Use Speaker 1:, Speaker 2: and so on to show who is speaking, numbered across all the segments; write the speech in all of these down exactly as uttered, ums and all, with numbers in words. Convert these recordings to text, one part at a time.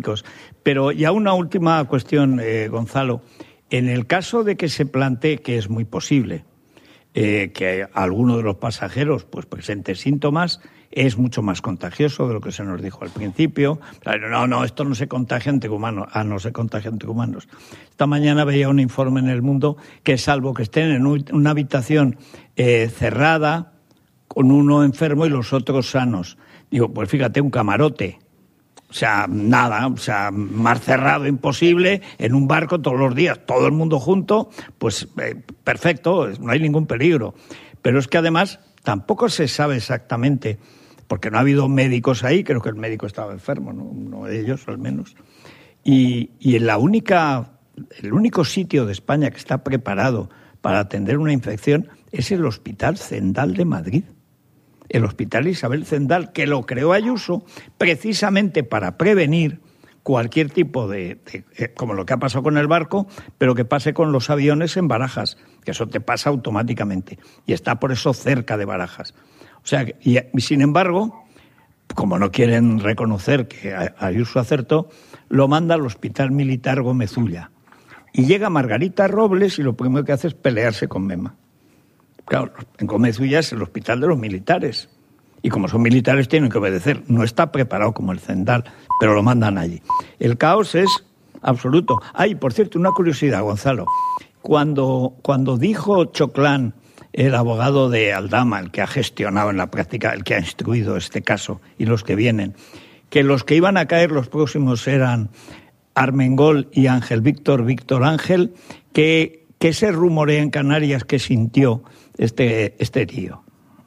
Speaker 1: médicos. Pero ya una última cuestión, eh, Gonzalo. En el caso de que se plantee, que es muy posible, eh, que alguno de los pasajeros pues presente síntomas, es mucho más contagioso de lo que se nos dijo al principio. No, no, esto no se contagia entre humanos. Ah, no se contagia entre humanos. Esta mañana veía un informe en El Mundo que, salvo que estén en un, una habitación eh, cerrada, con uno enfermo y los otros sanos. Digo, pues fíjate, un camarote. O sea, nada, o sea, más cerrado imposible, en un barco todos los días, todo el mundo junto, pues eh, perfecto, no hay ningún peligro. Pero es que además tampoco se sabe exactamente, porque no ha habido médicos ahí, creo que el médico estaba enfermo, ¿no? Uno de ellos al menos. Y, y en la única, el único sitio de España que está preparado para atender una infección es el Hospital Zendal de Madrid. El Hospital Isabel Zendal, que lo creó Ayuso precisamente para prevenir cualquier tipo de, de, como lo que ha pasado con el barco, pero que pase con los aviones en Barajas, que eso te pasa automáticamente, y está por eso cerca de Barajas. O sea, y, y sin embargo, como no quieren reconocer que Ayuso acertó, lo manda al Hospital Militar Gómez Ulla. Y llega Margarita Robles y lo primero que hace es pelearse con Mema. Claro, en Gómez Ulla es el hospital de los militares. Y como son militares tienen que obedecer. No está preparado como el Zendal, pero lo mandan allí. El caos es absoluto. Ay, por cierto, una curiosidad, Gonzalo. Cuando, cuando dijo Choclán, el abogado de Aldama, el que ha gestionado en la práctica, el que ha instruido este caso y los que vienen, que los que iban a caer los próximos eran Armengol y Ángel Víctor, Víctor Ángel, que, que se rumorea en Canarias que sintió este, este tío.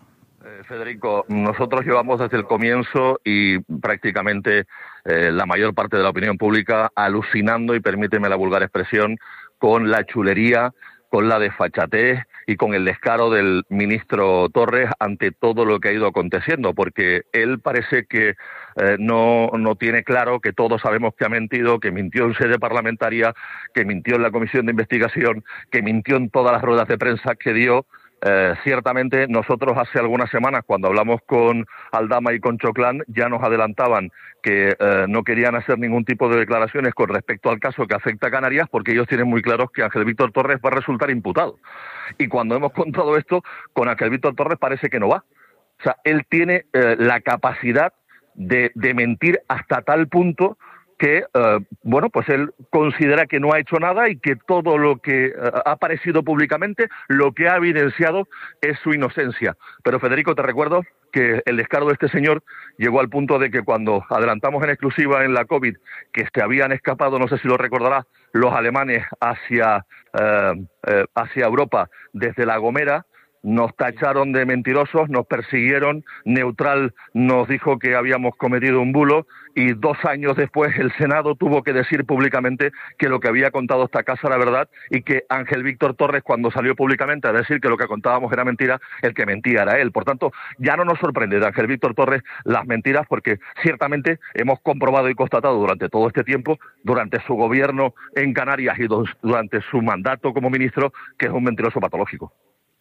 Speaker 2: Eh, Federico, nosotros llevamos desde el comienzo y prácticamente eh, la mayor parte de la opinión pública alucinando, y permíteme la vulgar expresión, con la chulería, con la desfachatez y con el descaro del ministro Torres ante todo lo que ha ido aconteciendo, porque él parece que eh, no, no tiene claro que todos sabemos que ha mentido, que mintió en sede parlamentaria, que mintió en la comisión de investigación, que mintió en todas las ruedas de prensa que dio. Eh, ciertamente nosotros hace algunas semanas, cuando hablamos con Aldama y con Choclán, ya nos adelantaban que eh, no querían hacer ningún tipo de declaraciones con respecto al caso que afecta a Canarias, porque ellos tienen muy claros que Ángel Víctor Torres va a resultar imputado. Y cuando hemos contado esto, con Ángel Víctor Torres parece que no va. O sea, él tiene eh, la capacidad de, de mentir hasta tal punto que, eh, bueno, pues él considera que no ha hecho nada y que todo lo que eh, ha aparecido públicamente, lo que ha evidenciado es su inocencia. Pero, Federico, te recuerdo que el descaro de este señor llegó al punto de que cuando adelantamos en exclusiva en la COVID que se habían escapado, no sé si lo recordarás, los alemanes hacia, eh, eh, hacia Europa desde La Gomera, nos tacharon de mentirosos, nos persiguieron, Neutral nos dijo que habíamos cometido un bulo y dos años después el Senado tuvo que decir públicamente que lo que había contado esta casa era verdad y que Ángel Víctor Torres, cuando salió públicamente a decir que lo que contábamos era mentira, el que mentía era él. Por tanto, ya no nos sorprende de Ángel Víctor Torres las mentiras, porque ciertamente hemos comprobado y constatado durante todo este tiempo, durante su gobierno en Canarias y durante su mandato como ministro, que es un mentiroso patológico.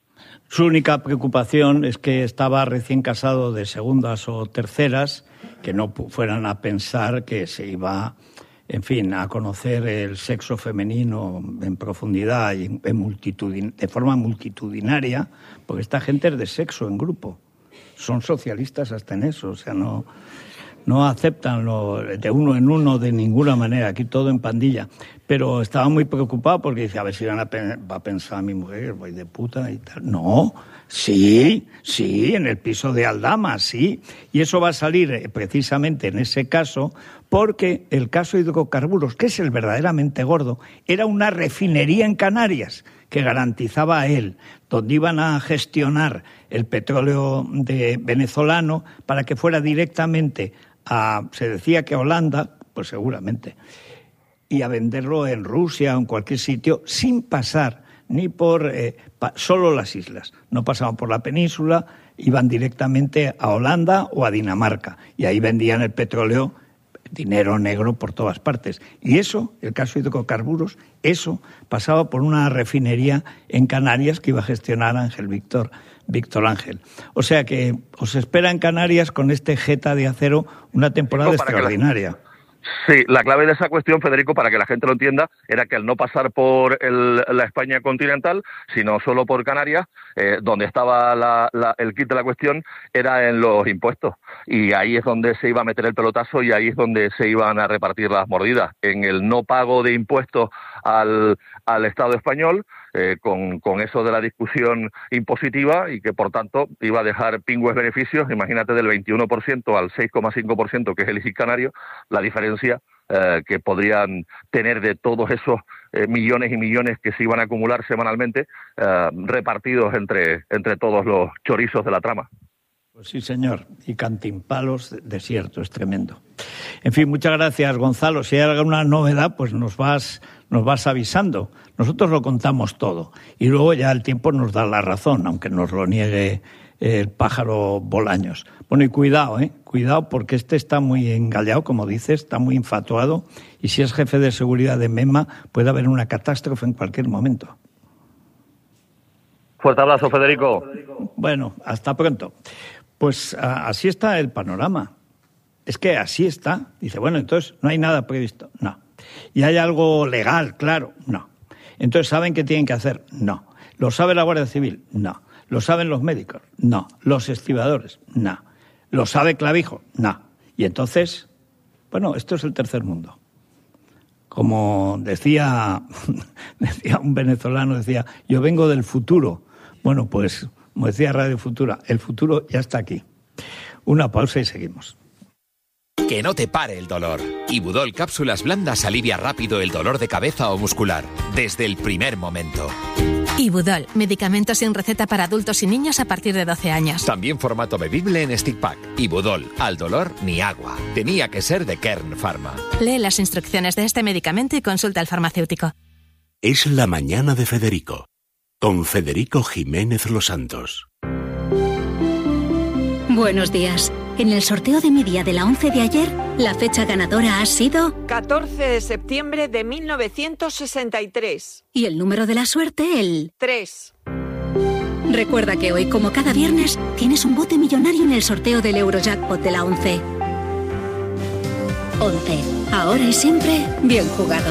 Speaker 1: Su única preocupación es que estaba recién casado de segundas o terceras, que no fueran a pensar que se iba, en fin, a conocer el sexo femenino en profundidad y en multitudin- de forma multitudinaria, porque esta gente es de sexo en grupo. Son socialistas hasta en eso, o sea, no, no aceptan lo de uno en uno de ninguna manera, aquí todo en pandilla. Pero estaba muy preocupado porque dice, a ver si van a pen- va a pensar mi mujer, voy de puta y tal. No, sí, sí, en el piso de Aldama, sí. Y eso va a salir eh, precisamente en ese caso, porque el caso hidrocarburos, que es el verdaderamente gordo, era una refinería en Canarias que garantizaba a él, donde iban a gestionar el petróleo de venezolano para que fuera directamente a, se decía que a Holanda, pues seguramente, y a venderlo en Rusia o en cualquier sitio sin pasar ni por eh, pa, solo las islas. No pasaban por la península, iban directamente a Holanda o a Dinamarca y ahí vendían el petróleo, dinero negro por todas partes. Y eso, el caso de hidrocarburos, eso pasaba por una refinería en Canarias que iba a gestionar Ángel Víctor, Víctor Ángel. O sea que os espera en Canarias con este Jeta de Acero una temporada extraordinaria.
Speaker 2: Sí, la clave de esa cuestión, Federico, para que la gente lo entienda, era que al no pasar por el, la España continental, sino solo por Canarias, eh, donde estaba la, la, el kit de la cuestión, era en los impuestos. Y ahí es donde se iba a meter el pelotazo y ahí es donde se iban a repartir las mordidas. En el no pago de impuestos al, al Estado español, eh, con, con eso de la discusión impositiva y que, por tanto, iba a dejar pingües beneficios, imagínate, del veintiuno por ciento al seis coma cinco por ciento, que es el I C I canario, la diferencia eh, que podrían tener de todos esos eh, millones y millones que se iban a acumular semanalmente, eh, repartidos entre, entre todos los chorizos de la trama.
Speaker 1: Pues sí, señor, y cantimpalos desierto, es tremendo. En fin, muchas gracias, Gonzalo. Si hay alguna novedad, pues nos vas, nos vas avisando. Nosotros lo contamos todo y luego ya el tiempo nos da la razón, aunque nos lo niegue el pájaro Bolaños. Bueno, y cuidado, ¿eh? Cuidado, porque este está muy engallado, como dices, está muy infatuado, y si es jefe de seguridad de MEMA, puede haber una catástrofe en cualquier momento.
Speaker 2: Fuerte abrazo, Federico.
Speaker 1: Bueno, hasta pronto. Pues a, así está el panorama. Es que así está. Dice, bueno, entonces no hay nada previsto. No. ¿Y hay algo legal? Claro, no. Entonces, ¿saben qué tienen que hacer? No. ¿Lo sabe la Guardia Civil? No. ¿Lo saben los médicos? No. ¿Los estibadores? No. ¿Lo sabe Clavijo? No. Y entonces, bueno, esto es el tercer mundo. Como decía, decía un venezolano, decía, yo vengo del futuro. Bueno, pues, como decía Radio Futura, el futuro ya está aquí. Una pausa y seguimos.
Speaker 3: Que no te pare el dolor. Ibudol Cápsulas Blandas alivia rápido el dolor de cabeza o muscular, desde el primer momento.
Speaker 4: Ibudol, medicamento sin receta para adultos y niños a partir de doce años.
Speaker 3: También formato bebible en stick pack. Ibudol, al dolor ni agua. Tenía que ser de Kern Pharma.
Speaker 4: Lee las instrucciones de este medicamento y consulta al farmacéutico.
Speaker 5: Es la mañana de Federico, con Federico Jiménez Los Santos.
Speaker 6: Buenos días. En el sorteo de mi día de la once de ayer, la fecha ganadora ha sido...
Speaker 7: catorce de septiembre de mil novecientos sesenta y tres.
Speaker 6: Y el número de la suerte, el...
Speaker 7: tres.
Speaker 6: Recuerda que hoy, como cada viernes, tienes un bote millonario en el sorteo del Eurojackpot de la once. once. Ahora y siempre, bien jugado.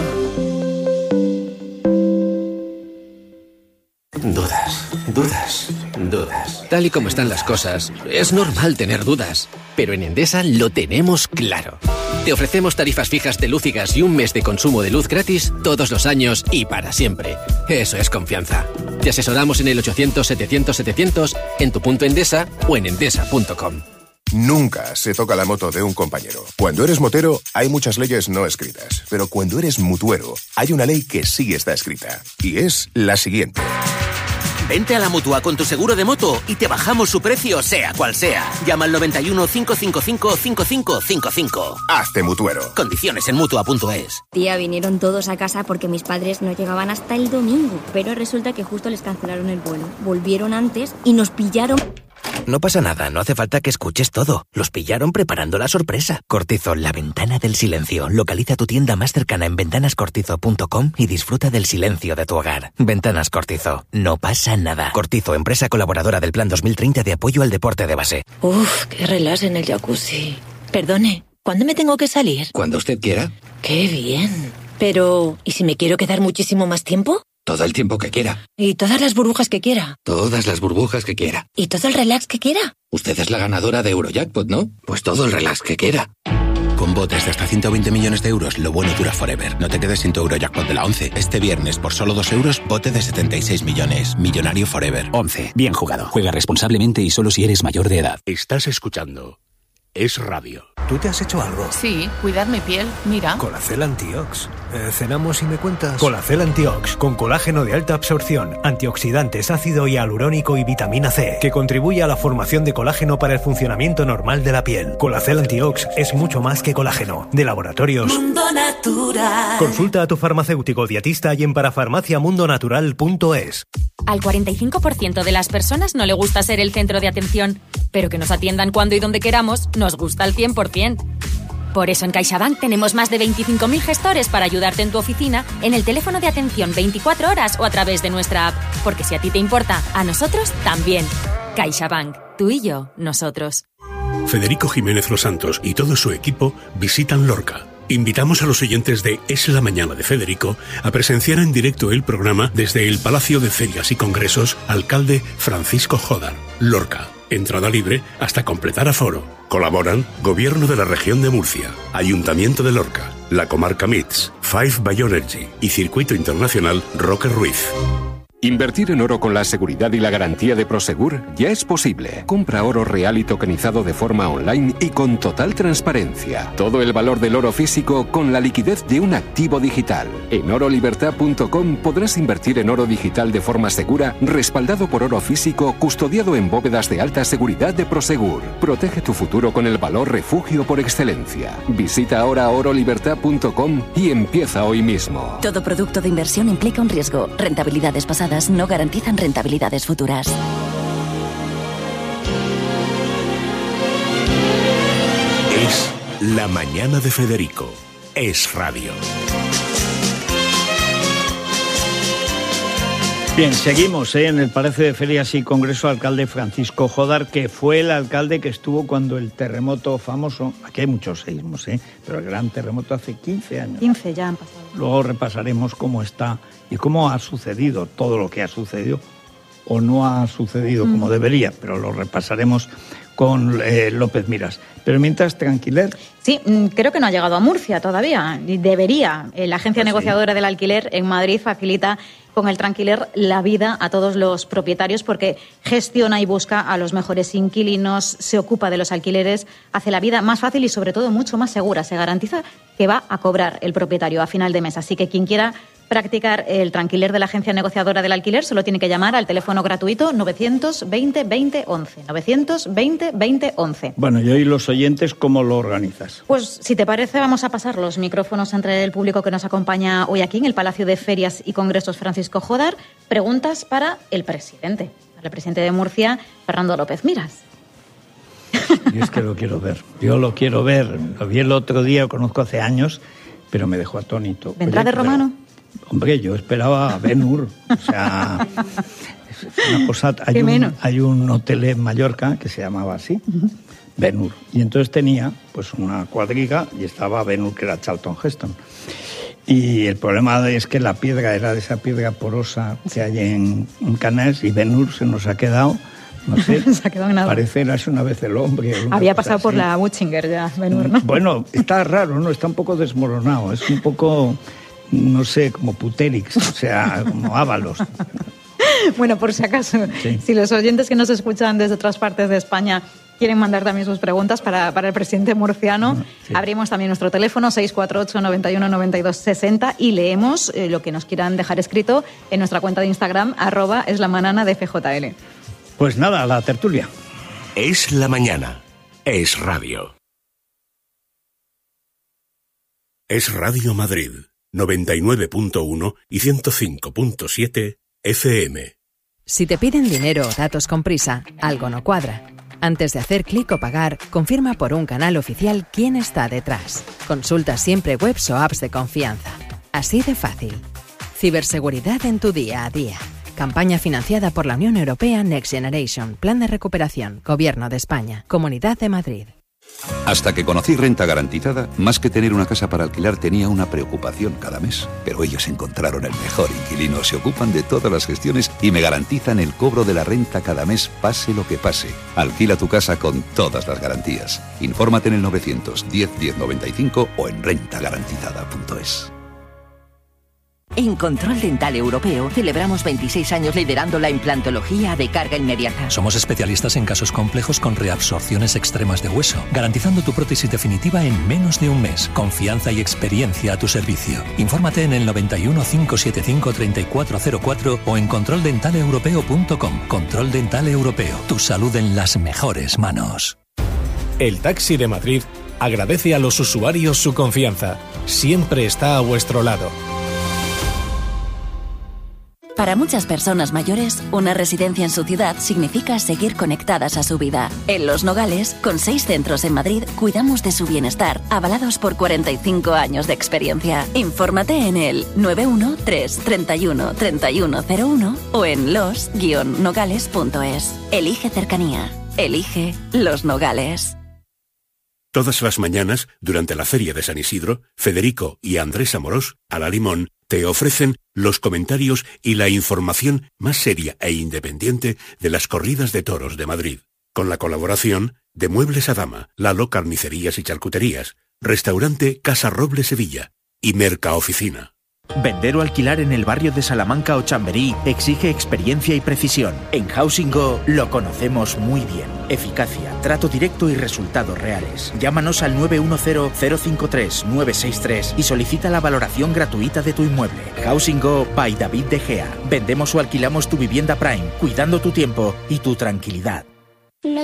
Speaker 8: Dudas, dudas, dudas.
Speaker 9: Tal y como están las cosas, es normal tener dudas. Pero en Endesa lo tenemos claro. Te ofrecemos tarifas fijas de luz y gas y un mes de consumo de luz gratis todos los años y para siempre. Eso es confianza. Te asesoramos en el ochocientos setecientos setecientos, en tu punto Endesa o en endesa punto com.
Speaker 10: Nunca se toca la moto de un compañero. Cuando eres motero, hay muchas leyes no escritas. Pero cuando eres mutuero, hay una ley que sí está escrita. Y es la siguiente.
Speaker 11: Vente a la Mutua con tu seguro de moto y te bajamos su precio, sea cual sea. Llama al noventa y uno, cinco cinco cinco, cinco cinco cinco cinco.
Speaker 10: Hazte mutuero.
Speaker 11: Condiciones en mutua punto es.
Speaker 12: Tía, vinieron todos a casa porque mis padres no llegaban hasta el domingo. Pero resulta que justo les cancelaron el vuelo. Volvieron antes y nos pillaron...
Speaker 13: No pasa nada, no hace falta que escuches todo. Los pillaron preparando la sorpresa. Cortizo, la ventana del silencio. Localiza tu tienda más cercana en ventanas cortizo punto com y disfruta del silencio de tu hogar. Ventanas Cortizo, no pasa nada. Cortizo, empresa colaboradora del Plan dos mil treinta de apoyo al deporte de base.
Speaker 14: Uf, qué relax en el jacuzzi. Perdone, ¿cuándo me tengo que salir?
Speaker 9: Cuando usted quiera.
Speaker 14: Qué bien. Pero, ¿y si me quiero quedar muchísimo más tiempo?
Speaker 9: Todo el tiempo que quiera.
Speaker 14: ¿Y todas las burbujas que quiera?
Speaker 9: Todas las burbujas que quiera.
Speaker 14: ¿Y todo el relax que quiera?
Speaker 9: Usted es la ganadora de Eurojackpot, ¿no? Pues todo el relax que quiera.
Speaker 15: Con botes de hasta ciento veinte millones de euros, lo bueno dura forever. No te quedes sin tu Eurojackpot de la once. Este viernes, por solo dos euros, bote de setenta y seis millones. Millonario forever.
Speaker 16: once. Bien jugado. Juega responsablemente y solo si eres mayor de edad.
Speaker 5: Estás escuchando Es Radio.
Speaker 17: ¿Tú te has hecho algo?
Speaker 18: Sí, cuidar mi piel, mira.
Speaker 17: Colacel Antiox. Eh, ¿Cenamos y me cuentas? Colacel Antiox, con colágeno de alta absorción, antioxidantes, ácido hialurónico y vitamina C, que contribuye a la formación de colágeno para el funcionamiento normal de la piel. Colacel Antiox es mucho más que colágeno. De Laboratorios
Speaker 19: Mundo Natural.
Speaker 17: Consulta a tu farmacéutico dietista y en parafarmacia mundo natural punto es.
Speaker 20: Al cuarenta y cinco por ciento de las personas no le gusta ser el centro de atención, pero que nos atiendan cuando y donde queramos nos gusta al cien por ciento. Por eso en CaixaBank tenemos más de veinticinco mil gestores para ayudarte en tu oficina, en el teléfono de atención veinticuatro horas o a través de nuestra app. Porque si a ti te importa, a nosotros también. CaixaBank. Tú y yo, nosotros.
Speaker 5: Federico Jiménez Los Santos y todo su equipo visitan Lorca, Invitamos a los oyentes de Es la Mañana de Federico a presenciar en directo el programa desde el Palacio de Ferias y Congresos Alcalde Francisco Jódar, Lorca. Entrada libre hasta completar aforo. Colaboran Gobierno de la Región de Murcia, Ayuntamiento de Lorca, la Comarca M I T S, Five Bioenergy y Circuito Internacional Roque Ruiz.
Speaker 21: Invertir en oro con la seguridad y la garantía de Prosegur ya es posible. Compra oro real y tokenizado de forma online y con total transparencia. Todo el valor del oro físico con la liquidez de un activo digital. En oro libertad punto com podrás invertir en oro digital de forma segura, respaldado por oro físico, custodiado en bóvedas de alta seguridad de Prosegur. Protege tu futuro con el valor refugio por excelencia. Visita ahora oro libertad punto com y empieza hoy mismo.
Speaker 22: Todo producto de inversión implica un riesgo. Rentabilidades pasadas no garantizan rentabilidades futuras.
Speaker 5: Es La Mañana de Federico. Es radio.
Speaker 1: Bien, seguimos ¿eh? en el Palacio de Ferias y Congreso, alcalde Francisco Jódar, que fue el alcalde que estuvo cuando el terremoto famoso, aquí hay muchos seísmos, ¿eh? pero el gran terremoto hace quince años.
Speaker 23: quince ya han pasado.
Speaker 1: Luego repasaremos cómo está y cómo ha sucedido todo lo que ha sucedido o no ha sucedido mm. como debería, pero lo repasaremos con eh, López Miras. Pero mientras, tranquiler.
Speaker 23: Sí, creo que no ha llegado a Murcia todavía. Debería. La agencia pues negociadora sí. del alquiler en Madrid facilita con el Tranquiler la vida a todos los propietarios porque gestiona y busca a los mejores inquilinos, se ocupa de los alquileres, hace la vida más fácil y sobre todo mucho más segura. Se garantiza que va a cobrar el propietario a final de mes. Así que quien quiera practicar el Tranquiler de la agencia negociadora del alquiler solo tiene que llamar al teléfono gratuito novecientos veinte veinte once. novecientos veinte veinte once.
Speaker 1: Bueno, y hoy los oyentes, ¿cómo lo organizas?
Speaker 23: Pues si te parece vamos a pasar los micrófonos entre el público que nos acompaña hoy aquí en el Palacio de Ferias y Congresos Francisco Jódar. Preguntas para el presidente, para el presidente de Murcia, Fernando López Miras.
Speaker 1: Yo es que lo quiero ver, yo lo quiero ver. Lo vi el otro día, lo conozco hace años, pero me dejó atónito.
Speaker 23: ¿Vendrá Oye, de romano?
Speaker 1: Pero, hombre, yo esperaba a Ben-Hur, o sea, es una cosa, hay un, hay un hotel en Mallorca que se llamaba así, uh-huh. Ben-Hur, y entonces tenía pues una cuadriga y estaba Ben-Hur, que era Charlton Heston. Y el problema es que la piedra era de esa piedra porosa que hay en, en Canals y Ben-Hur se nos ha quedado, no sé,
Speaker 23: se ha quedado nada.
Speaker 1: Parece Érase una vez el hombre.
Speaker 23: Había pasado así por la Butchinger ya, Ben-Hur, ¿no?
Speaker 1: Bueno, está raro, ¿no? Está un poco desmoronado, es un poco, no sé, como Puterix, o sea, como Ábalos.
Speaker 23: Bueno, por si acaso, sí. Si los oyentes que nos escuchan desde otras partes de España quieren mandar también sus preguntas para, para el presidente murciano, no, sí. Abrimos también nuestro teléfono seis cuatro ocho, noventa y uno, noventa y dos, sesenta y leemos eh, lo que nos quieran dejar escrito en nuestra cuenta de Instagram, arroba es la manana de F J L.
Speaker 1: Pues nada, a la tertulia.
Speaker 5: Es la mañana. Es radio. Es Radio Madrid, noventa y nueve punto uno y ciento cinco punto siete F M.
Speaker 24: Si te piden dinero o datos con prisa, algo no cuadra. Antes de hacer clic o pagar, confirma por un canal oficial quién está detrás. Consulta siempre webs o apps de confianza. Así de fácil. Ciberseguridad en tu día a día. Campaña financiada por la Unión Europea Next Generation. Plan de recuperación. Gobierno de España. Comunidad de Madrid.
Speaker 25: Hasta que conocí Renta Garantizada, más que tener una casa para alquilar tenía una preocupación cada mes. Pero ellos encontraron el mejor inquilino, se ocupan de todas las gestiones y me garantizan el cobro de la renta cada mes, pase lo que pase. Alquila tu casa con todas las garantías. Infórmate en el novecientos diez, diez noventa y cinco o en renta garantizada punto es.
Speaker 26: En Control Dental Europeo celebramos veintiséis años liderando la implantología de carga inmediata.
Speaker 27: Somos especialistas en casos complejos con reabsorciones extremas de hueso, garantizando tu prótesis definitiva en menos de un mes. Confianza y experiencia a tu servicio. Infórmate en el noventa y uno, cinco setenta y cinco, treinta y cuatro cero cuatro o en control dental europeo punto com. Control Dental Europeo. Tu salud en las mejores manos.
Speaker 17: El Taxi de Madrid agradece a los usuarios su confianza. Siempre está a vuestro lado.
Speaker 22: Para muchas personas mayores, una residencia en su ciudad significa seguir conectadas a su vida. En Los Nogales, con seis centros en Madrid, cuidamos de su bienestar, avalados por cuarenta y cinco años de experiencia. Infórmate en el nueve uno tres, treinta y uno, treinta y uno cero uno o en los guion nogales punto es. Elige cercanía. Elige Los Nogales.
Speaker 5: Todas las mañanas, durante la Feria de San Isidro, Federico y Andrés Amorós, a la Limón, te ofrecen los comentarios y la información más seria e independiente de las corridas de toros de Madrid. Con la colaboración de Muebles Adama, Lalo Carnicerías y Charcuterías, Restaurante Casa Roble Sevilla y Mercaoficina.
Speaker 2: Vender o alquilar en el barrio de Salamanca o Chamberí exige experiencia y precisión. En Housing Go lo conocemos muy bien. Eficacia, trato directo y resultados reales. Llámanos al nueve uno cero, cero cinco tres, nueve seis tres y solicita la valoración gratuita de tu inmueble. Housing Go by David De Gea. Vendemos o alquilamos tu vivienda Prime, cuidando tu tiempo y tu tranquilidad.